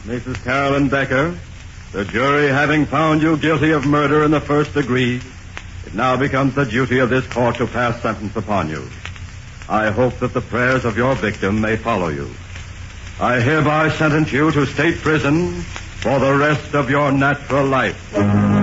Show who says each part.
Speaker 1: Mrs. Carolyn Becker, the jury having found you guilty of murder in the first degree, it now becomes the duty of this court to pass sentence upon you. I hope that the prayers of your victim may follow you. I hereby sentence you to state prison for the rest of your natural life.